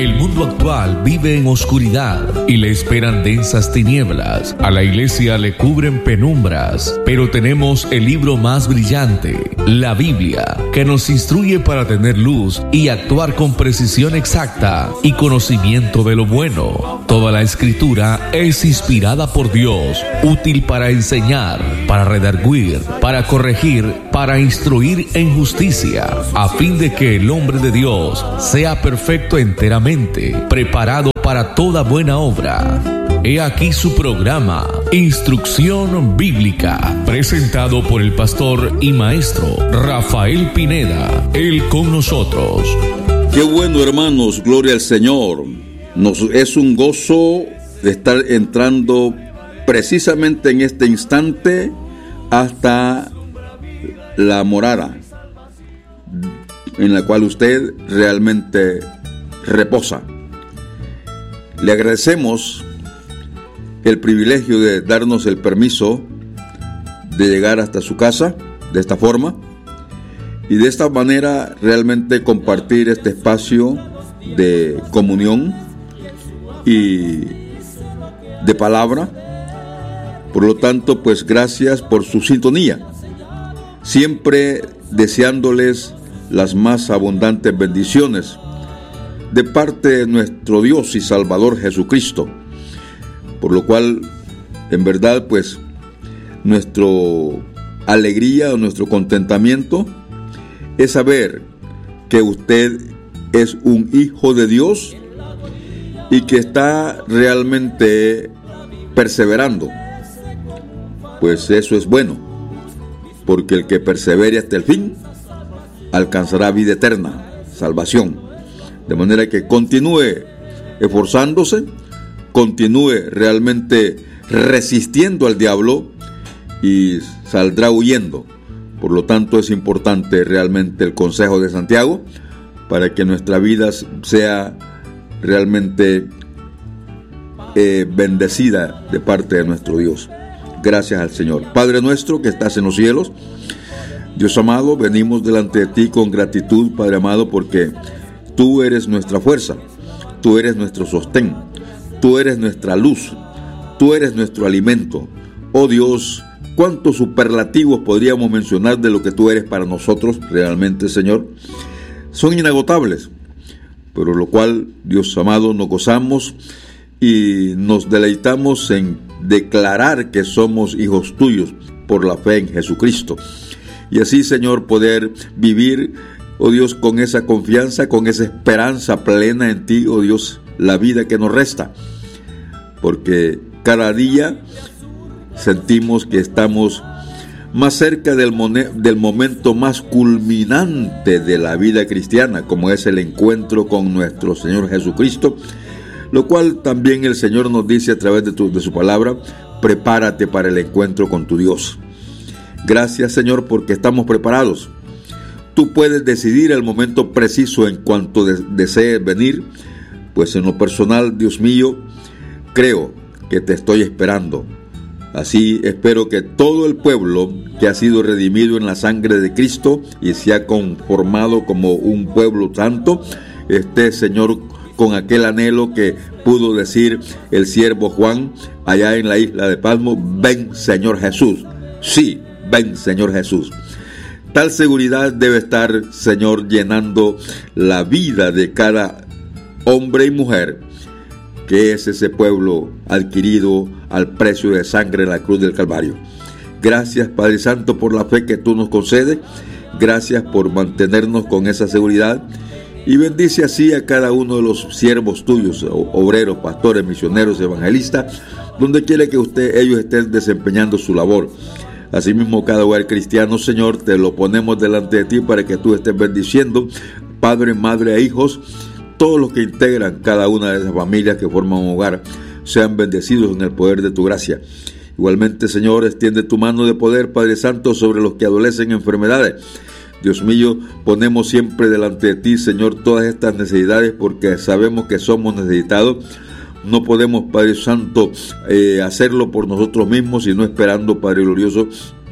El mundo actual vive en oscuridad y le esperan densas tinieblas. A la iglesia le cubren penumbras, pero tenemos el libro más brillante, la Biblia, que nos instruye para tener luz y actuar con precisión exacta y conocimiento de lo bueno. Toda la escritura es inspirada por Dios, útil para enseñar, para redarguir, para corregir, para instruir en justicia, a fin de que el hombre de Dios sea perfecto enteramente, preparado para toda buena obra. He aquí su programa, Instrucción Bíblica, presentado por el pastor y maestro Rafael Pineda. Él con nosotros. Qué bueno, hermanos, gloria al Señor. Es un gozo estar entrando precisamente en este instante hasta la morada en la cual usted realmente reposa. Le agradecemos el privilegio de darnos el permiso de llegar hasta su casa de esta forma y de esta manera realmente compartir este espacio de comunión y de palabra. Por lo tanto, pues gracias por su sintonía, siempre deseándoles las más abundantes bendiciones de parte de nuestro Dios y Salvador Jesucristo, por lo cual en verdad pues nuestra alegría o nuestro contentamiento es saber que usted es un hijo de Dios y que está realmente perseverando. Pues eso es bueno, porque el que persevere hasta el fin alcanzará vida eterna, salvación. De manera que continúe esforzándose, continúe realmente resistiendo al diablo y saldrá huyendo. Por lo tanto, es importante realmente el consejo de Santiago para que nuestra vida sea realmente bendecida de parte de nuestro Dios. Gracias al Señor. Padre nuestro que estás en los cielos, Dios amado, venimos delante de ti con gratitud, Padre amado, porque tú eres nuestra fuerza, tú eres nuestro sostén, tú eres nuestra luz, tú eres nuestro alimento. Oh Dios, cuántos superlativos podríamos mencionar de lo que tú eres para nosotros realmente, Señor. Son inagotables, pero lo cual, Dios amado, nos gozamos y nos deleitamos en declarar que somos hijos tuyos por la fe en Jesucristo. Y así, Señor, poder vivir, oh Dios, con esa confianza, con esa esperanza plena en ti, oh Dios, la vida que nos resta. Porque cada día sentimos que estamos más cerca del momento más culminante de la vida cristiana, como es el encuentro con nuestro Señor Jesucristo, lo cual también el Señor nos dice a través de su palabra: prepárate para el encuentro con tu Dios. Gracias, Señor, porque estamos preparados. Tú puedes decidir el momento preciso en cuanto desees venir, pues en lo personal, Dios mío, creo que te estoy esperando. Así espero que todo el pueblo que ha sido redimido en la sangre de Cristo y se ha conformado como un pueblo santo, esté, Señor, con aquel anhelo que pudo decir el siervo Juan allá en la isla de Patmos: ven, Señor Jesús. Sí, ven, Señor Jesús. Tal seguridad debe estar, Señor, llenando la vida de cada hombre y mujer, que es ese pueblo adquirido al precio de sangre en la cruz del Calvario. Gracias, Padre Santo, por la fe que tú nos concedes. Gracias por mantenernos con esa seguridad. Y bendice así a cada uno de los siervos tuyos, obreros, pastores, misioneros, evangelistas, donde quiera que ellos estén desempeñando su labor. Asimismo, cada hogar cristiano, Señor, te lo ponemos delante de ti para que tú estés bendiciendo, padre, madre e hijos. Todos los que integran cada una de esas familias que forman un hogar sean bendecidos en el poder de tu gracia. Igualmente, Señor, extiende tu mano de poder, Padre Santo, sobre los que adolecen enfermedades. Dios mío, ponemos siempre delante de ti, Señor, todas estas necesidades, porque sabemos que somos necesitados. No podemos, Padre Santo, hacerlo por nosotros mismos, sino esperando, Padre glorioso,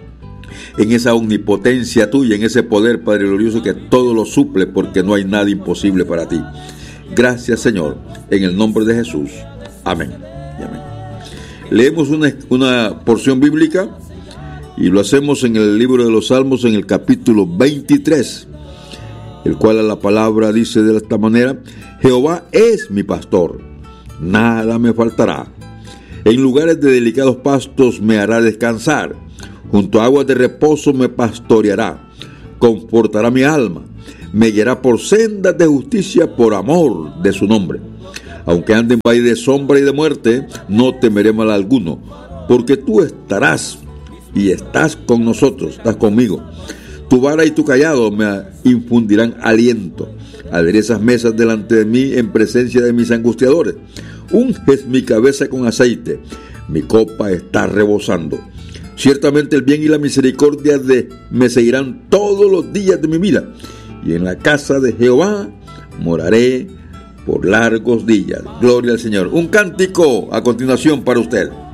en esa omnipotencia tuya, en ese poder, Padre glorioso, que todo lo suple, porque no hay nada imposible para ti. Gracias, Señor, en el nombre de Jesús. Amén y amén. Leemos una porción bíblica y lo hacemos en el libro de los Salmos, en el capítulo 23, el cual la palabra dice de esta manera: Jehová es mi pastor, nada me faltará. En lugares de delicados pastos me hará descansar, junto a aguas de reposo me pastoreará, confortará mi alma, me guiará por sendas de justicia por amor de su nombre. Aunque ande en valle de sombra y de muerte, no temeré mal alguno, porque tú estarás y estás con nosotros, estás conmigo. Tu vara y tu cayado me infundirán aliento. Aderezas mesas delante de mí en presencia de mis angustiadores. Unges mi cabeza con aceite, mi copa está rebosando. Ciertamente el bien y la misericordia me seguirán todos los días de mi vida, y en la casa de Jehová moraré por largos días. Gloria al Señor. Un cántico a continuación para usted.